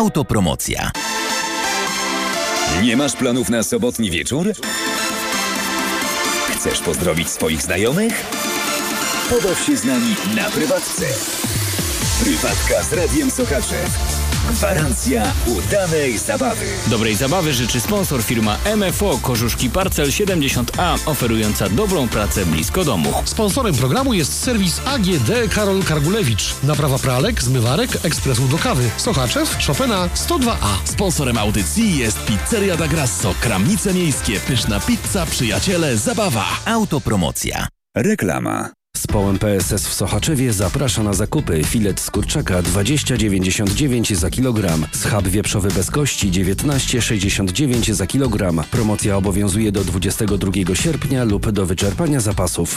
Autopromocja. Nie masz planów na sobotni wieczór? Chcesz pozdrowić swoich znajomych? Pobaw się z nami na prywatce. Prywatka z Radiem Sochaczew. Gwarancja udanej zabawy. Dobrej zabawy życzy sponsor firma MFO Kożuszki Parcel 70A, oferująca dobrą pracę blisko domu. Sponsorem programu jest serwis AGD Karol Kargulewicz. Naprawa pralek, zmywarek, ekspresów do kawy. Sochaczew, Chopina 102A. Sponsorem audycji jest Pizzeria da Grasso, Kramnice Miejskie, pyszna pizza, przyjaciele, zabawa. Autopromocja. Reklama. Społem PSS w Sochaczewie zaprasza na zakupy. Filet z kurczaka 20,99 za kilogram. Schab wieprzowy bez kości 19,69 za kilogram. Promocja obowiązuje do 22 sierpnia lub do wyczerpania zapasów.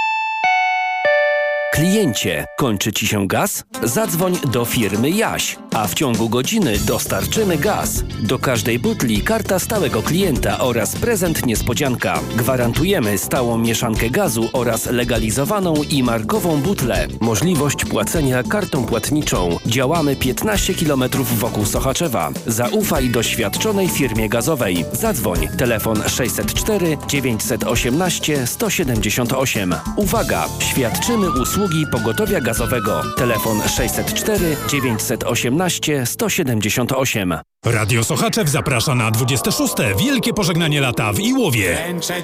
Kliencie, kończy Ci się gaz? Zadzwoń do firmy Jaś, a w ciągu godziny dostarczymy gaz. Do każdej butli karta stałego klienta oraz prezent niespodzianka. Gwarantujemy stałą mieszankę gazu oraz legalizowaną i markową butlę. Możliwość płacenia kartą płatniczą. Działamy 15 km wokół Sochaczewa. Zaufaj doświadczonej firmie gazowej. Zadzwoń. Telefon 604 918 178. Uwaga! Świadczymy usługi pogotowia gazowego. Telefon 604 918 178. Radio Sochaczew zaprasza na 26. Wielkie Pożegnanie Lata w Iłowie.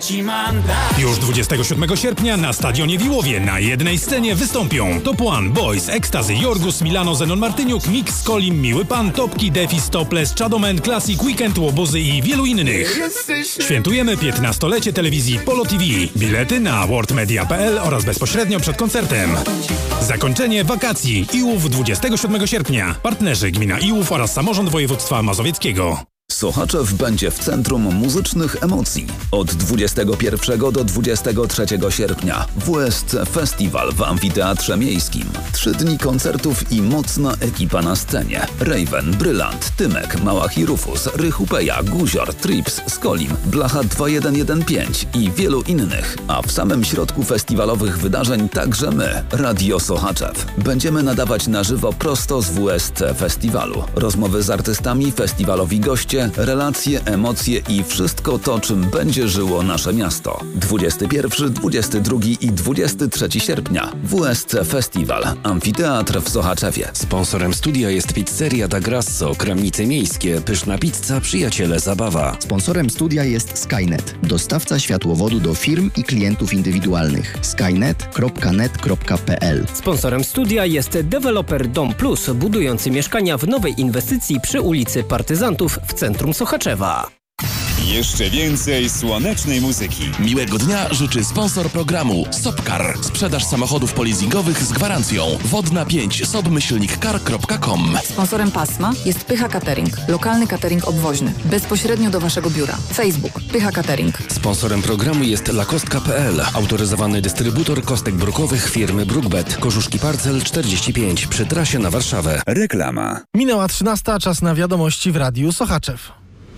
Już 27 sierpnia na stadionie w Iłowie na jednej scenie wystąpią Top One, Boys, Ekstazy, Jorgus, Milano, Zenon Martyniuk, Mix, Kolim, Miły Pan, Topki, Defis, Topless, Chadoman, Classic, Weekend, Łobuzy i wielu innych. Świętujemy 15-lecie telewizji Polo TV. Bilety na worldmedia.pl oraz bezpośrednio przed koncertem. Zakończenie wakacji. Iłów 27 sierpnia. Partnerzy gmina Iłów oraz samorząd województwa mazowieckiego. Sochaczew będzie w centrum muzycznych emocji. Od 21 do 23 sierpnia WSC Festiwal w Amfiteatrze Miejskim. 3 dni koncertów i mocna ekipa na scenie. Raven, Brylant, Tymek, Małach i Rufus, Rychupeja, Guzior, Trips, Skolim, Blacha 2115 i wielu innych. A w samym środku festiwalowych wydarzeń także my, Radio Sochaczew. Będziemy nadawać na żywo prosto z WSC Festiwalu. Rozmowy z artystami, festiwalowi goście, relacje, emocje i wszystko to, czym będzie żyło nasze miasto. 21, 22 i 23 sierpnia. WSC Festiwal. Amfiteatr w Sochaczewie. Sponsorem studia jest Pizzeria da Grasso, Kramnice Miejskie, pyszna pizza, przyjaciele, zabawa. Sponsorem studia jest Skynet, dostawca światłowodu do firm i klientów indywidualnych. skynet.net.pl. Sponsorem studia jest deweloper Dom Plus, budujący mieszkania w nowej inwestycji przy ulicy Partyzantów w centrum Sochaczewa. Jeszcze więcej słonecznej muzyki. Miłego dnia życzy sponsor programu Sopcar. Sprzedaż samochodów polizingowych z gwarancją. Wodna 5 sob-car.com. Sponsorem pasma jest Pycha Catering. Lokalny catering obwoźny. Bezpośrednio do Waszego biura. Facebook Pycha Catering. Sponsorem programu jest lakostka.pl. Autoryzowany dystrybutor kostek brukowych firmy Brookbet. Kożuszki Parcel 45 przy trasie na Warszawę. Reklama. Minęła 13, czas na wiadomości w Radiu Sochaczew.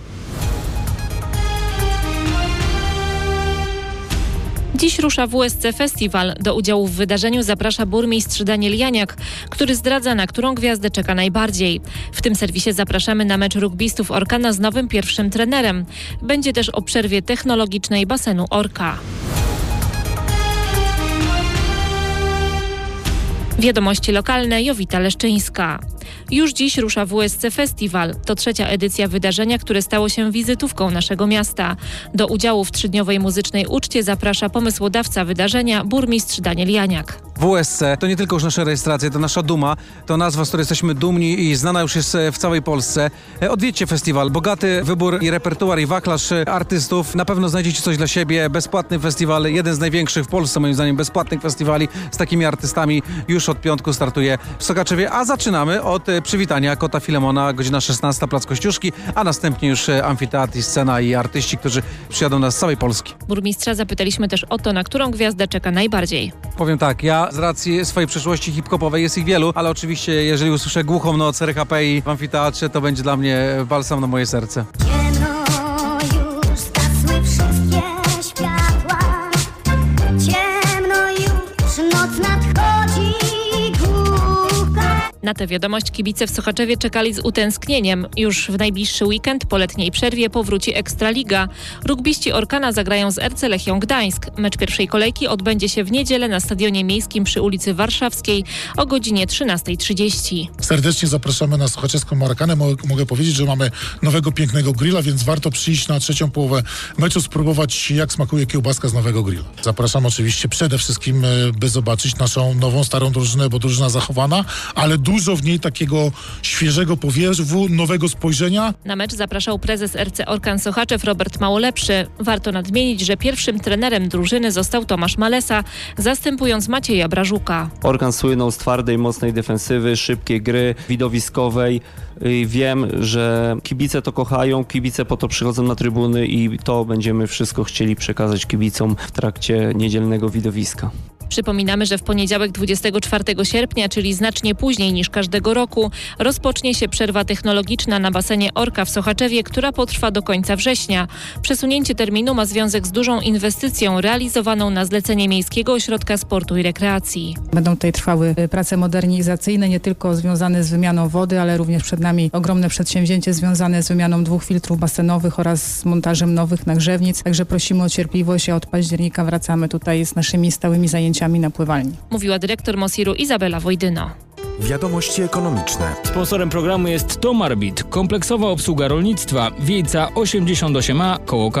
Dziś rusza WSC Festiwal. Do udziału w wydarzeniu zaprasza burmistrz Daniel Janiak, który zdradza, na którą gwiazdę czeka najbardziej. W tym serwisie zapraszamy na mecz rugbystów Orkana z nowym pierwszym trenerem. Będzie też o przerwie technologicznej basenu Orka. Wiadomości lokalne, Jowita Leszczyńska. Już dziś rusza WSC Festiwal. To 3. edycja wydarzenia, które stało się wizytówką naszego miasta. Do udziału w 3-dniowej muzycznej uczcie zaprasza pomysłodawca wydarzenia, burmistrz Daniel Janiak. WSC to nie tylko już nasze rejestracje, to nasza duma, to nazwa, z której jesteśmy dumni i znana już jest w całej Polsce. Odwiedźcie festiwal, bogaty wybór i repertuar i wachlarz artystów. Na pewno znajdziecie coś dla siebie. Bezpłatny festiwal, jeden z największych w Polsce moim zdaniem bezpłatnych festiwali z takimi artystami. Już od piątku startuje w Sokaczewie, a zaczynamy od przywitania Kota Filemona, godzina 16, Plac Kościuszki, a następnie już amfiteatr i scena i artyści, którzy przyjadą nas z całej Polski. Burmistrza zapytaliśmy też o to, na którą gwiazdę czeka najbardziej. Powiem tak, ja z racji swojej przeszłości hip-hopowej, jest ich wielu, ale oczywiście jeżeli usłyszę Głuchą Noc RHP i w amfiteatrze, to będzie dla mnie balsam na moje serce. Ciemno już, zgasły wszystkie światła. Ciemno już, noc nadchodzi głucha. Na tę wiadomość kibice w Sochaczewie czekali z utęsknieniem. Już w najbliższy weekend po letniej przerwie powróci Ekstraliga. Rugbiści Orkana zagrają z RC Lechią Gdańsk. Mecz pierwszej kolejki odbędzie się w niedzielę na Stadionie Miejskim przy ulicy Warszawskiej o godzinie 13:30. Serdecznie zapraszamy na sochaczewską Orkanę. Mogę powiedzieć, że mamy nowego pięknego grilla, więc warto przyjść na trzecią połowę meczu, spróbować jak smakuje kiełbaska z nowego grilla. Zapraszam oczywiście przede wszystkim, by zobaczyć naszą nową, starą drużynę, bo drużyna zachowana, ale dużo w niej takiego świeżego powiewu, nowego spojrzenia. Na mecz zapraszał prezes RC Orkan Sochaczew Robert Małolepszy. Warto nadmienić, że pierwszym trenerem drużyny został Tomasz Malesa, zastępując Macieja Brażuka. Orkan słynął z twardej, mocnej defensywy, szybkiej gry, widowiskowej. Wiem, że kibice to kochają, kibice po to przychodzą na trybuny i to będziemy wszystko chcieli przekazać kibicom w trakcie niedzielnego widowiska. Przypominamy, że w poniedziałek 24 sierpnia, czyli znacznie później niż każdego roku, rozpocznie się przerwa technologiczna na basenie Orka w Sochaczewie, która potrwa do końca września. Przesunięcie terminu ma związek z dużą inwestycją realizowaną na zlecenie Miejskiego Ośrodka Sportu i Rekreacji. Będą tutaj trwały prace modernizacyjne, nie tylko związane z wymianą wody, ale również przed nami ogromne przedsięwzięcie związane z wymianą 2 filtrów basenowych oraz z montażem nowych nagrzewnic. Także prosimy o cierpliwość, a od października wracamy tutaj z naszymi stałymi zajęciami na pływalni. Mówiła dyrektor MOSIR-u Izabela Wojdyno. Wiadomości ekonomiczne. Sponsorem programu jest Tomarbit, kompleksowa obsługa rolnictwa, Wiejca 88A, koło